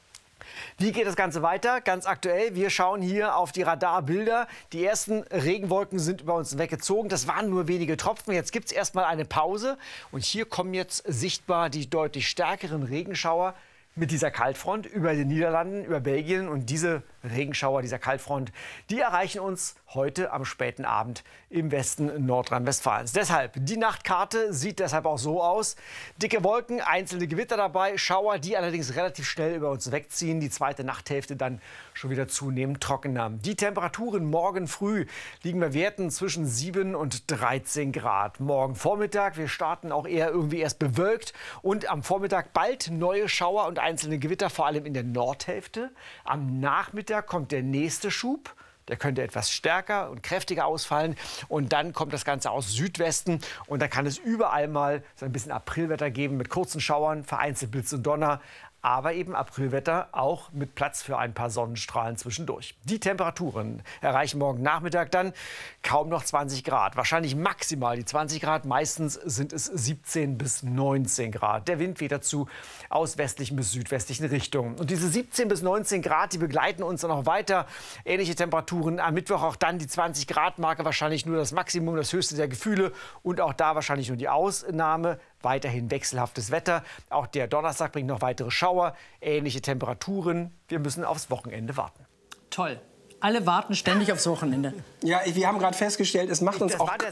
Wie geht das Ganze weiter? Ganz aktuell, wir schauen hier auf die Radarbilder. Die ersten Regenwolken sind über uns weggezogen. Das waren nur wenige Tropfen. Jetzt gibt es erstmal eine Pause. Und hier kommen jetzt sichtbar die deutlich stärkeren Regenschauer mit dieser Kaltfront über den Niederlanden, über Belgien. Und diese Regenschauer, dieser Kaltfront, die erreichen uns heute am späten Abend im Westen Nordrhein-Westfalens. Deshalb, die Nachtkarte sieht deshalb auch so aus. Dicke Wolken, einzelne Gewitter dabei, Schauer, die allerdings relativ schnell über uns wegziehen. Die zweite Nachthälfte dann schon wieder zunehmend trockener. Die Temperaturen morgen früh liegen bei Werten zwischen sieben und dreizehn Grad. Morgen Vormittag, wir starten auch eher irgendwie erst bewölkt. Und am Vormittag bald neue Schauer und einzelne Gewitter, vor allem in der Nordhälfte. Am Nachmittag kommt der nächste Schub. Der könnte etwas stärker und kräftiger ausfallen. Und dann kommt das Ganze aus Südwesten. Und da kann es überall mal so ein bisschen Aprilwetter geben mit kurzen Schauern, vereinzelt Blitz und Donner. aber eben Aprilwetter, auch mit Platz für ein paar Sonnenstrahlen zwischendurch. Die Temperaturen erreichen morgen Nachmittag dann kaum noch zwanzig Grad. Wahrscheinlich maximal die zwanzig Grad. Meistens sind es siebzehn bis neunzehn Grad. Der Wind weht dazu aus westlichen bis südwestlichen Richtungen. Und diese siebzehn bis neunzehn Grad, die begleiten uns dann auch weiter. Ähnliche Temperaturen am Mittwoch, auch dann die zwanzig Grad Marke, wahrscheinlich nur das Maximum, das höchste der Gefühle. Und auch da wahrscheinlich nur die Ausnahme. Weiterhin wechselhaftes Wetter. Auch der Donnerstag bringt noch weitere Schauer. Ähnliche Temperaturen. Wir müssen aufs Wochenende warten. Toll. Alle warten ständig aufs Wochenende. Ja, wir haben gerade festgestellt, es macht uns Das auch... war der